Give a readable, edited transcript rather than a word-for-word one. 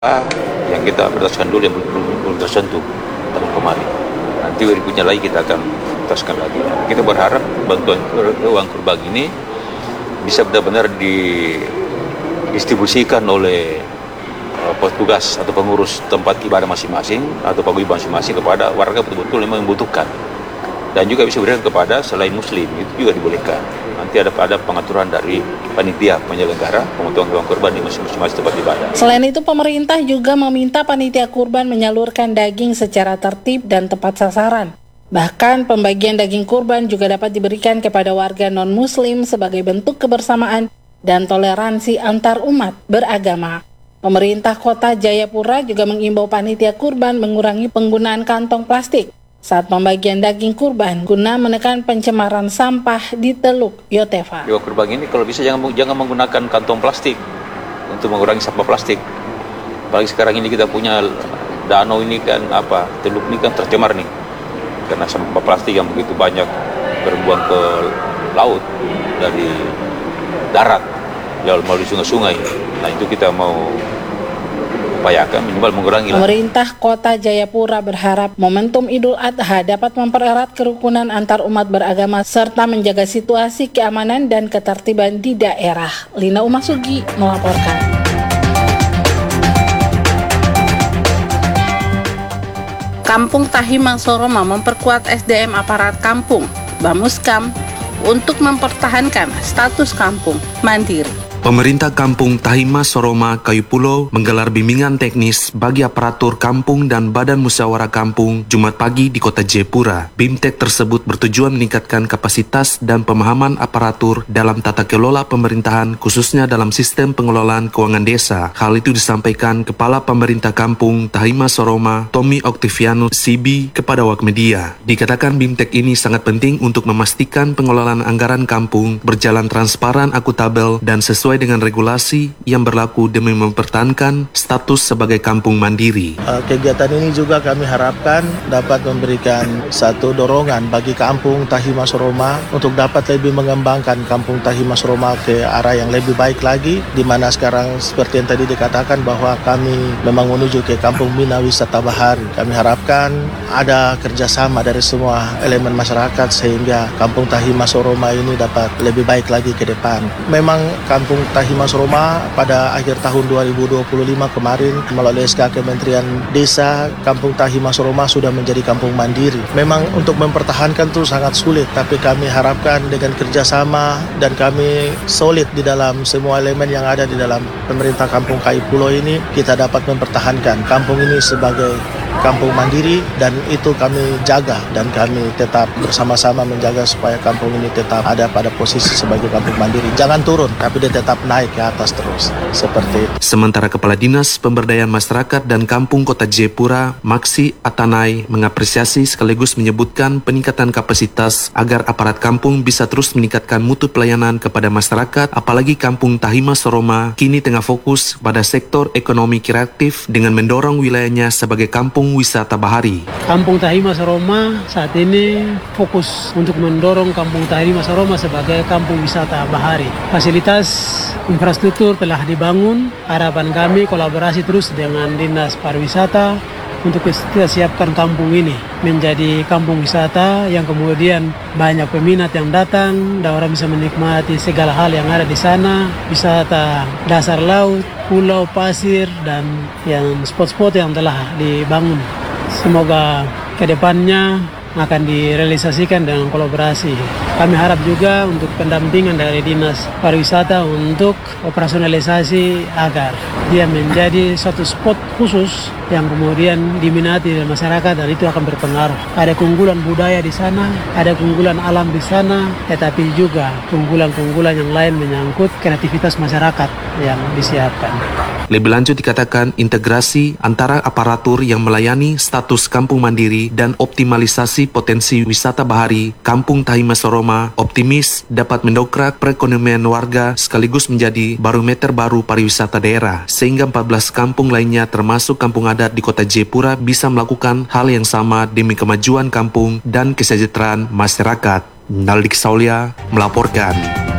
yang kita prioritaskan dulu yang belum tersentuh tahun kemarin. Nanti berikutnya lagi kita akan prioritaskan lagi. Kita berharap bantuan uang kurban ini bisa benar-benar didistribusikan oleh petugas atau pengurus tempat ibadah masing-masing atau paguyuban masing-masing kepada warga betul-betul yang membutuhkan, dan juga bisa diberikan kepada selain muslim, itu juga dibolehkan. Nanti ada pengaturan dari panitia penyelenggara pemotongan hewan kurban di masing-masing tempat ibadah. Selain itu, pemerintah juga meminta panitia kurban menyalurkan daging secara tertib dan tepat sasaran. Bahkan pembagian daging kurban juga dapat diberikan kepada warga non-muslim sebagai bentuk kebersamaan dan toleransi antar umat beragama. Pemerintah Kota Jayapura juga mengimbau panitia kurban mengurangi penggunaan kantong plastik saat pembagian daging kurban guna menekan pencemaran sampah di Teluk Yotefa. Hewan kurban ini kalau bisa jangan menggunakan kantong plastik untuk mengurangi sampah plastik. Apalagi sekarang ini kita punya danau ini kan teluk ini kan tercemar nih karena sampah plastik yang begitu banyak berbuang ke laut dari darat melalui sungai-sungai. Nah, itu kita mau upayakan minimal mengurangi. Pemerintah Kota Jayapura berharap momentum Idul Adha dapat mempererat kerukunan antar umat beragama serta menjaga situasi keamanan dan ketertiban di daerah. Lina Umasugi melaporkan. Kampung Tahimang Soroma memperkuat SDM aparat kampung Bamuskam untuk mempertahankan status kampung mandiri. Pemerintah Kampung Tahima Soroma Kayu Pulau menggelar bimbingan teknis bagi aparatur kampung dan Badan Musyawarah Kampung Jumat pagi di Kota Jayapura. BIMTEK tersebut bertujuan meningkatkan kapasitas dan pemahaman aparatur dalam tata kelola pemerintahan khususnya dalam sistem pengelolaan keuangan desa. Hal itu disampaikan Kepala Pemerintah Kampung Tahima Soroma Tommy Octaviano CB kepada awak media. Dikatakan BIMTEK ini sangat penting untuk memastikan pengelolaan anggaran kampung berjalan transparan, akuntabel, dan sesuai dengan regulasi yang berlaku demi mempertahankan status sebagai kampung mandiri. Kegiatan ini juga kami harapkan dapat memberikan satu dorongan bagi kampung Tahima Soroma untuk dapat lebih mengembangkan kampung Tahima Soroma ke arah yang lebih baik lagi, di mana sekarang seperti yang tadi dikatakan bahwa kami memang menuju ke kampung Mina Wisata Bahari. Kami harapkan ada kerjasama dari semua elemen masyarakat sehingga kampung Tahima Soroma ini dapat lebih baik lagi ke depan. Memang kampung Tahima Soroma pada akhir tahun 2025 kemarin melalui SK Kementerian Desa, Kampung Tahima Soroma sudah menjadi kampung mandiri. Memang untuk mempertahankan itu sangat sulit, tapi kami harapkan dengan kerjasama dan kami solid di dalam semua elemen yang ada di dalam pemerintah Kampung Kayu Pulau ini, kita dapat mempertahankan kampung ini sebagai kampung mandiri, dan itu kami jaga dan kami tetap bersama-sama menjaga supaya kampung ini tetap ada pada posisi sebagai kampung mandiri. Jangan turun, tapi dia tetap naik ke atas terus, seperti itu. Sementara Kepala Dinas Pemberdayaan Masyarakat dan Kampung Kota Jayapura, Maksi Atanai, mengapresiasi sekaligus menyebutkan peningkatan kapasitas agar aparat kampung bisa terus meningkatkan mutu pelayanan kepada masyarakat, apalagi Kampung Tahima Soroma kini tengah fokus pada sektor ekonomi kreatif dengan mendorong wilayahnya sebagai kampung wisata bahari. Kampung Tahima Soroma saat ini fokus untuk mendorong Kampung Tahima Soroma sebagai kampung wisata bahari. Fasilitas infrastruktur telah dibangun. Harapan kami kolaborasi terus dengan Dinas Pariwisata untuk kita siapkan kampung ini menjadi kampung wisata yang kemudian banyak peminat yang datang dan orang bisa menikmati segala hal yang ada di sana, wisata dasar laut, pulau, pasir, dan yang spot-spot yang telah dibangun. Semoga ke depannya akan direalisasikan dengan kolaborasi. Kami harap juga untuk pendampingan dari Dinas Pariwisata untuk operasionalisasi agar dia menjadi satu spot khusus yang kemudian diminati oleh masyarakat, dan itu akan berpengaruh. Ada keunggulan budaya di sana, ada keunggulan alam di sana, tetapi juga keunggulan-keunggulan yang lain menyangkut kreativitas masyarakat yang disiapkan. Lebih lanjut dikatakan integrasi antara aparatur yang melayani status kampung mandiri dan optimalisasi potensi wisata bahari Kampung Tahima Soroma optimis dapat mendongkrak perekonomian warga sekaligus menjadi barometer baru pariwisata daerah, sehingga 14 kampung lainnya termasuk kampung adat di Kota Jayapura bisa melakukan hal yang sama demi kemajuan kampung dan kesejahteraan masyarakat. Naldik Saulia melaporkan.